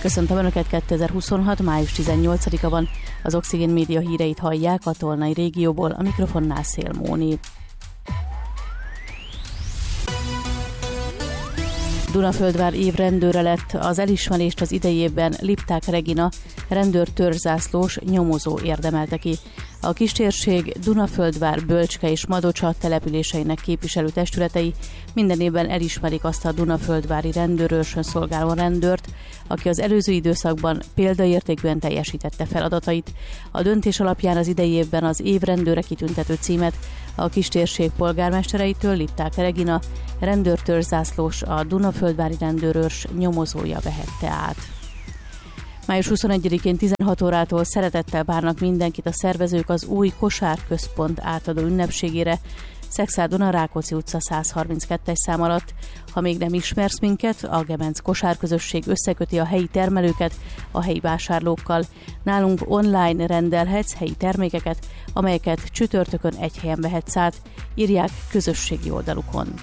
Köszöntöm Önöket, 2026. május 18-a van. Az Oxigén Média híreit hallják a Tolnai régióból, a mikrofonnál Szél Móni. Dunaföldvár évrendőre lett, az elismerést az idei évben Lipták Regina, rendőr-törzsászlós nyomozó érdemelte ki. A kistérség Dunaföldvár, Bölcske és Madocsa településeinek képviselő testületei minden évben elismerik azt a dunaföldvári rendőrőrsön szolgáló rendőrt, aki az előző időszakban példaértékűen teljesítette feladatait. A döntés alapján az idei évben az évrendőre kitüntető címet a kistérség polgármestereitől Lipták Regina, rendőr-törzsászlós, a Dunaföldvári rendőrőrs nyomozója vehette át. Május 21-én 16 órától szeretettel várnak mindenkit a szervezők az új kosárközpont átadó ünnepségére, Szexádon a Rákóczi utca 132-es szám alatt. Ha még nem ismersz minket, a Gemenc kosárközösség összeköti a helyi termelőket a helyi vásárlókkal. Nálunk online rendelhetsz helyi termékeket, amelyeket csütörtökön egy helyen vehetsz át, írják közösségi oldalukon.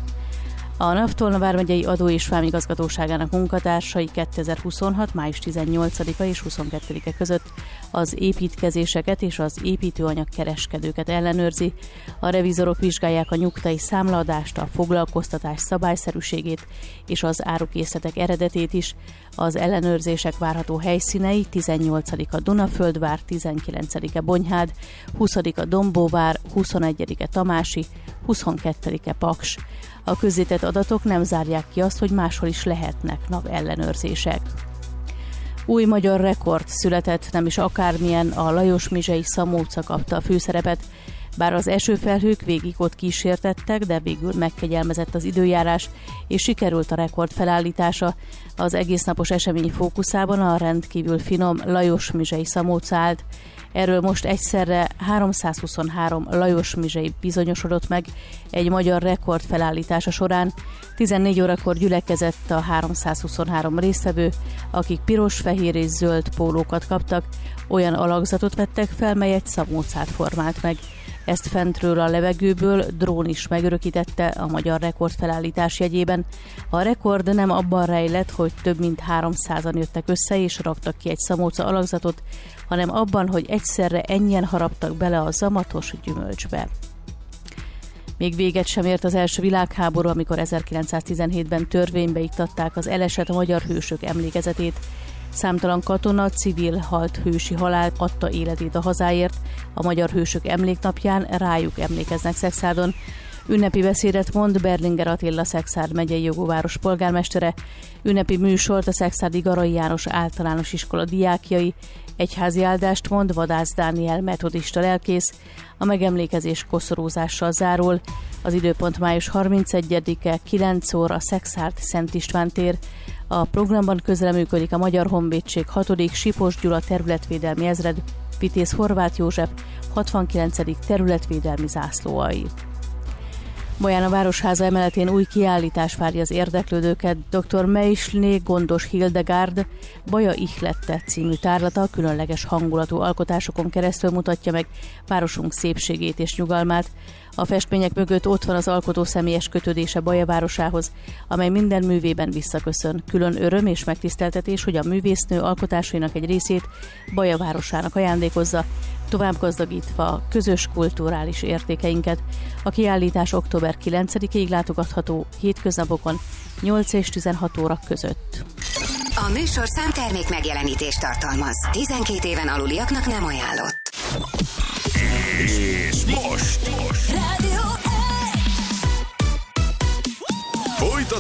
A NAV vármegyei adó- és vámigazgatóságának munkatársai 2026. május 18-a és 22-e között az építkezéseket és az építőanyag kereskedőket ellenőrzi. A revizorok vizsgálják a nyugtai számlaadást, a foglalkoztatás szabályszerűségét és az árukészletek eredetét is. Az ellenőrzések várható helyszínei 18-a Dunaföldvár, 19-e Bonyhád, 20-a Dombóvár, 21-e Tamási, 22-e Paks. A közzétett adatok nem zárják ki azt, hogy máshol is lehetnek NAV ellenőrzések. Új magyar rekord született, nem is akármilyen, a Lajos-Mizsei Szamóca kapta a főszerepet. Bár az esőfelhők végig ott kísértettek, de végül megkegyelmezett az időjárás, és sikerült a rekord felállítása. Az egésznapos esemény fókuszában a rendkívül finom Lajos-Mizsei Szamóca állt. Erről most egyszerre 323 Lajos-Mizsei bizonyosodott meg egy magyar rekord felállítása során. 14 órakor gyülekezett a 323 résztvevő, akik piros, fehér és zöld pólókat kaptak, olyan alakzatot vettek fel, mely egy szamócát formált meg. Ezt fentről a levegőből drón is megörökítette a magyar rekord felállítás jegyében. A rekord nem abban rejlett, hogy több mint 300-an jöttek össze és raktak ki egy szamóca alakzatot, hanem abban, hogy egyszerre ennyien haraptak bele a zamatos gyümölcsbe. Még véget sem ért az első világháború, amikor 1917-ben törvénybe iktatták az elesett magyar hősök emlékezetét. Számtalan katona, civil halt hősi halált, adta életét a hazáért. A magyar hősök emléknapján rájuk emlékeznek Szexádon. Ünnepi beszédet mond Berlinger Attila Szexárd megyei jogóváros polgármestere. Ünnepi műsort a Szexárdi Garai János általános iskola diákjai. Egyházi áldást mond Vadász Dániel metodista lelkész. A megemlékezés koszorúzással zárul. Az időpont május 31-e 9 óra Szexárd Szent István tér. A programban közreműködik a Magyar Honvédség 6. Sipos Gyula területvédelmi ezred, Vitéz Horváth József 69. területvédelmi zászlóalj. Boján a Városháza emeletén új kiállítás várja az érdeklődőket. Dr. Meislné Gondos Hildegárd Baja Ihlette című tárlata különleges hangulatú alkotásokon keresztül mutatja meg városunk szépségét és nyugalmát. A festmények mögött ott van az alkotó személyes kötődése Baja városához, amely minden művében visszaköszön. Külön öröm és megtiszteltetés, hogy a művésznő alkotásainak egy részét Baja városának ajándékozza, tovább gazdagítva közös kulturális értékeinket. A kiállítás október 9-ig látogatható hétköznapokon 8 és 16 óra között. A műsorszám termék megjelenítést tartalmaz. 12 éven aluliaknak nem ajánlott. És most